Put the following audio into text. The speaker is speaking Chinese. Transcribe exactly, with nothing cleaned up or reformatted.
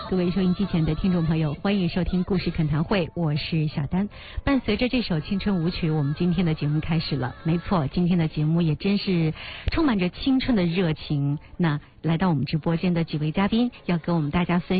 各位收音机前的听众朋友，欢迎收听故事恳谈会，我是小丹。伴随着这首青春舞曲，我们今天的节目开始了。没错，今天的节目也真是充满着青春的热情。那来到我们直播间的几位嘉宾，要跟我们大家分